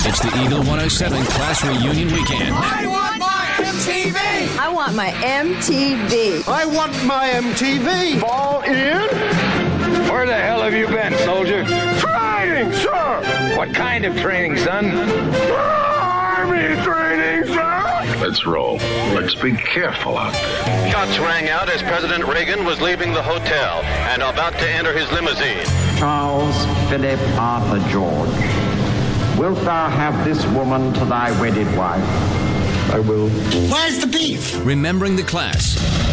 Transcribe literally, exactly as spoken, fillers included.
It's the Eagle one oh seven Class Reunion Weekend. I want my M T V! I want my M T V. I want my M T V! Fall in? Where the hell have you been, soldier? Training, sir! What kind of training, son? Army training, sir! Let's roll. Let's be careful out there. Shots rang out as President Reagan was leaving the hotel and about to enter his limousine. Charles Philip Arthur George, wilt thou have this woman to thy wedded wife? I will. Where's the beef? Remembering the Class.